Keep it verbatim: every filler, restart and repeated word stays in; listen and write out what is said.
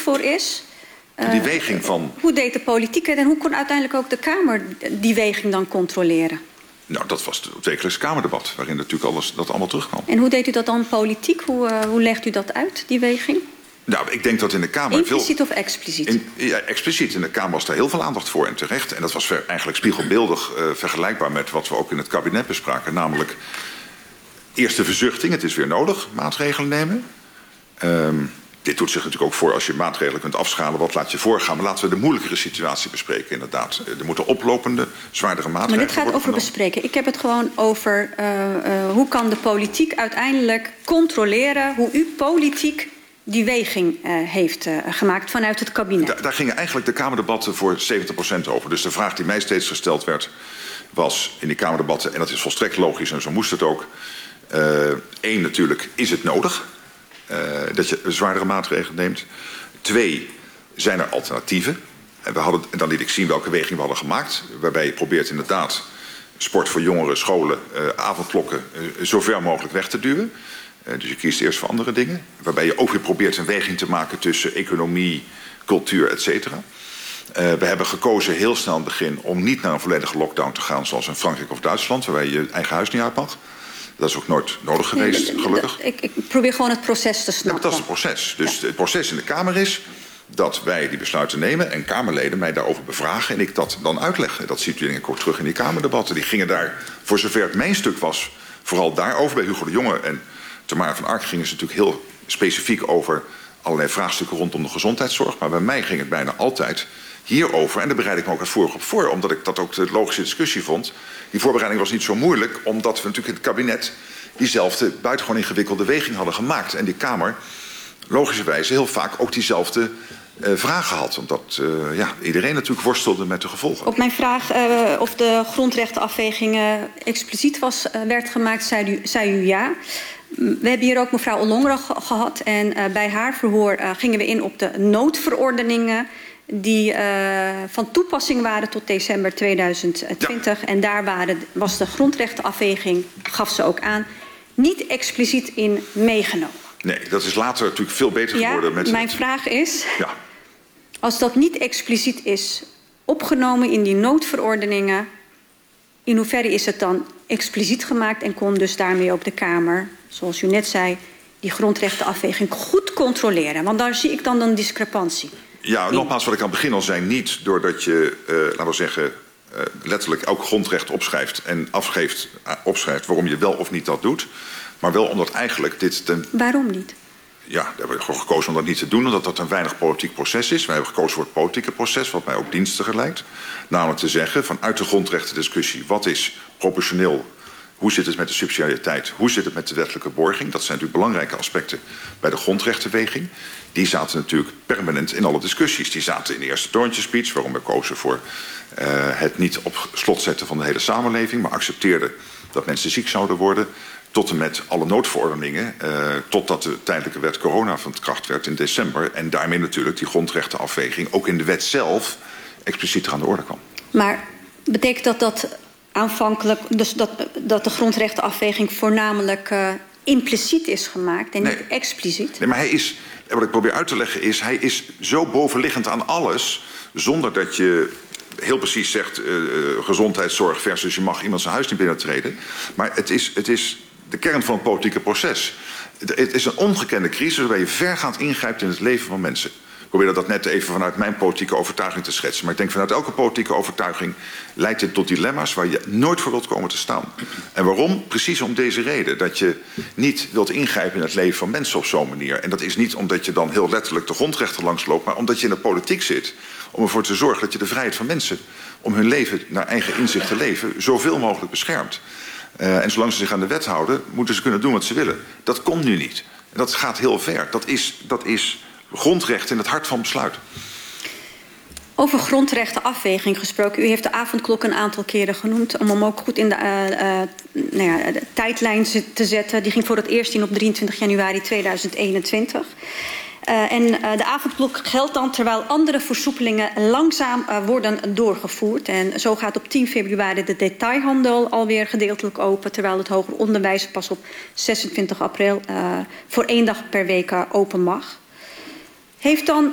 voor is. Uh, die weging van... Hoe deed de politiek het en hoe kon uiteindelijk ook de Kamer die weging dan controleren? Nou, dat was het wekelijks Kamerdebat, waarin natuurlijk alles, dat allemaal terugkwam. En hoe deed u dat dan politiek? Hoe, uh, hoe legt u dat uit, die weging? Nou, ik denk dat in de Kamer... Impliciet veel, of expliciet? In, ja, expliciet. In de Kamer was daar heel veel aandacht voor en terecht. En dat was ver, eigenlijk spiegelbeeldig uh, vergelijkbaar met wat we ook in het kabinet bespraken. Namelijk, eerste verzuchting, het is weer nodig, maatregelen nemen. Um, dit doet zich natuurlijk ook voor als je maatregelen kunt afschalen. Wat laat je voorgaan? Maar laten we de moeilijkere situatie bespreken, inderdaad. Er moeten oplopende, zwaardere maatregelen Maar dit gaat over genomen. bespreken. Ik heb het gewoon over uh, uh, hoe kan de politiek uiteindelijk controleren hoe u politiek die weging uh, heeft uh, gemaakt vanuit het kabinet. Da daar gingen eigenlijk de Kamerdebatten voor zeventig procent over. Dus de vraag die mij steeds gesteld werd was in die Kamerdebatten, en dat is volstrekt logisch en zo moest het ook. Eén uh, natuurlijk, is het nodig uh, dat je zwaardere maatregelen neemt? Twee, zijn er alternatieven? En, we hadden, en dan liet ik zien welke weging we hadden gemaakt. Waarbij je probeert inderdaad sport voor jongeren, scholen, uh, avondklokken uh, zo ver mogelijk weg te duwen. Uh, dus je kiest eerst voor andere dingen. Waarbij je ook weer probeert een weging te maken tussen economie, cultuur, et cetera. Uh, we hebben gekozen heel snel in het begin om niet naar een volledige lockdown te gaan zoals in Frankrijk of Duitsland, waarbij je je eigen huis niet uit mag. Dat is ook nooit nodig geweest, nee, gelukkig. Ik, ik probeer gewoon het proces te snappen. Ja, dat is het proces. Dus ja. Het proces in de Kamer is dat wij die besluiten nemen en Kamerleden mij daarover bevragen en ik dat dan uitleg. Dat ziet u denk ik ook terug in die Kamerdebatten. Die gingen daar, voor zover het mijn stuk was, vooral daarover. Bij Hugo de Jonge en Tamara van Ark gingen ze natuurlijk heel specifiek over allerlei vraagstukken rondom de gezondheidszorg. Maar bij mij ging het bijna altijd hierover. En daar bereid ik me ook uitvoerig op voor, omdat ik dat ook de logische discussie vond. Die voorbereiding was niet zo moeilijk, omdat we natuurlijk in het kabinet diezelfde buitengewoon ingewikkelde weging hadden gemaakt. En die Kamer logischerwijze heel vaak ook diezelfde uh, vragen had. Omdat uh, ja, iedereen natuurlijk worstelde met de gevolgen. Op mijn vraag uh, of de grondrechtenafweging uh, expliciet was, uh, werd gemaakt, zei u, zei u ja. We hebben hier ook mevrouw Ollongren ge gehad. En uh, bij haar verhoor uh, gingen we in op de noodverordeningen die uh, van toepassing waren tot december tweeduizend twintig. Ja. En daar waren, was de grondrechtenafweging, gaf ze ook aan, niet expliciet in meegenomen. Nee, dat is later natuurlijk veel beter geworden. Ja, met mijn het... vraag is, ja. Als dat niet expliciet is opgenomen in die noodverordeningen, in hoeverre is het dan expliciet gemaakt en kon dus daarmee ook de Kamer, zoals u net zei, die grondrechtenafweging goed controleren? Want daar zie ik dan een discrepantie. Ja, nogmaals wat ik aan het begin al zei, niet doordat je, uh, laten we zeggen, uh, letterlijk elk grondrecht opschrijft en afgeeft, uh, opschrijft waarom je wel of niet dat doet. Maar wel omdat eigenlijk dit... Ten... Waarom niet? Ja, daar hebben we gewoon gekozen om dat niet te doen, omdat dat een weinig politiek proces is. Wij hebben gekozen voor het politieke proces, wat mij ook dienstiger lijkt. Namelijk te zeggen, vanuit de grondrechtendiscussie, wat is proportioneel? Hoe zit het met de subsidiariteit? Hoe zit het met de wettelijke borging? Dat zijn natuurlijk belangrijke aspecten bij de grondrechtenweging. Die zaten natuurlijk permanent in alle discussies. Die zaten in de eerste Toontje-speech, waarom we kozen voor uh, het niet op slot zetten van de hele samenleving, maar accepteerden dat mensen ziek zouden worden. Tot en met alle noodverordeningen, uh, totdat de tijdelijke wet corona van kracht werd in december. En daarmee natuurlijk die grondrechtenafweging ook in de wet zelf expliciet aan de orde kwam. Maar betekent dat dat aanvankelijk, dus dat, dat de grondrechtenafweging voornamelijk uh, impliciet is gemaakt en nee. niet expliciet? Nee, maar hij is, wat ik probeer uit te leggen is, hij is zo bovenliggend aan alles, zonder dat je heel precies zegt uh, gezondheidszorg versus je mag iemand zijn huis niet binnentreden. Maar het is, het is de kern van het politieke proces. Het, het is een ongekende crisis waarbij je vergaand ingrijpt in het leven van mensen. Ik probeer dat net even vanuit mijn politieke overtuiging te schetsen. Maar ik denk vanuit elke politieke overtuiging leidt dit tot dilemma's waar je nooit voor wilt komen te staan. En waarom? Precies om deze reden. Dat je niet wilt ingrijpen in het leven van mensen op zo'n manier. En dat is niet omdat je dan heel letterlijk de grondrechten langsloopt, maar omdat je in de politiek zit om ervoor te zorgen dat je de vrijheid van mensen om hun leven naar eigen inzicht te leven zoveel mogelijk beschermt. Uh, en zolang ze zich aan de wet houden, moeten ze kunnen doen wat ze willen. Dat komt nu niet. En dat gaat heel ver. Dat is, dat is grondrecht in het hart van besluit. Over grondrechtenafweging gesproken. U heeft de avondklok een aantal keren genoemd om hem ook goed in de, uh, uh, nou ja, de tijdlijn te zetten. Die ging voor het eerst in op drieëntwintig januari tweeduizend eenentwintig. Uh, en uh, de avondklok geldt dan terwijl andere versoepelingen langzaam uh, worden doorgevoerd. En zo gaat op tien februari de detailhandel alweer gedeeltelijk open, terwijl het hoger onderwijs pas op zesentwintig april uh, voor één dag per week uh, open mag. Heeft dan